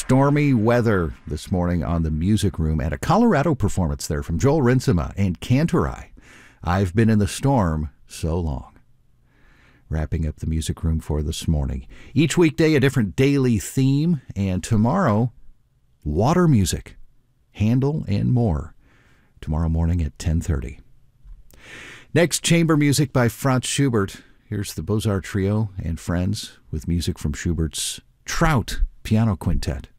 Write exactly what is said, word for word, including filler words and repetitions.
stormy weather this morning on the Music Room and a Colorado performance there from Joel Rinsema and Cantorai. I've been in the storm so long. Wrapping up the Music Room for this morning. Each weekday, a different daily theme, and tomorrow, water music, Handel and more. Tomorrow morning at ten thirty. Next, chamber music by Franz Schubert. Here's the Beaux-Arts Trio and Friends with music from Schubert's Trout Piano Quintet.